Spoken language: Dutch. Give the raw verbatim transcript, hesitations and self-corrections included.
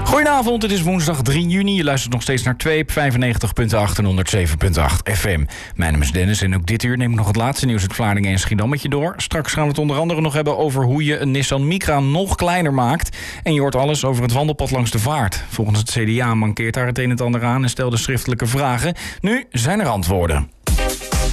Goedenavond, het is woensdag drie juni. Je luistert nog steeds naar twee op vijfennegentig komma acht en honderdzeven komma acht F M. Mijn naam is Dennis en ook dit uur neem ik nog het laatste nieuws uit Vlaardingen en Schiedam met je door. Straks gaan we het onder andere nog hebben over hoe je een Nissan Micra nog kleiner maakt. En je hoort alles over het wandelpad langs de Vaart. Volgens het C D A mankeert daar het een en ander aan en stelde schriftelijke vragen. Nu zijn er antwoorden.